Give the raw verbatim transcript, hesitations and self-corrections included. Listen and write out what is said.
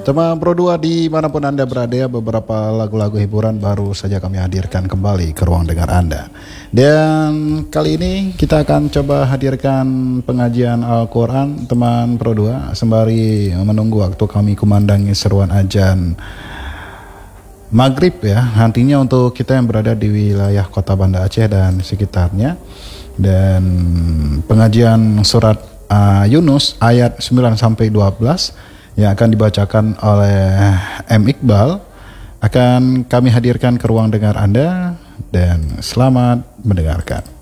Teman Pro dua dimanapun Anda berada, beberapa lagu-lagu hiburan baru saja kami hadirkan kembali ke ruang dengar Anda. Dan kali ini kita akan coba hadirkan pengajian Al-Quran teman Pro dua, sembari menunggu waktu kami kumandangi seruan ajan Maghrib ya, nantinya untuk kita yang berada di wilayah kota Banda Aceh dan sekitarnya. Dan pengajian surat uh, Yunus ayat sembilan sampai dua belas yang akan dibacakan oleh M. Iqbal akan kami hadirkan ke ruang dengar Anda, dan selamat mendengarkan.